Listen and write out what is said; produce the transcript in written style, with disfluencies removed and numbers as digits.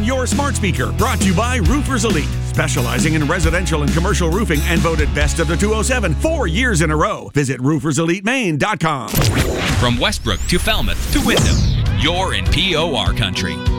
your smart speaker. Brought to you by Roofers Elite, specializing in residential and commercial roofing and voted best of the 207 4 years in a row. Visit rooferselitemaine.com. From Westbrook to Falmouth to Wyndham, you're in POR country.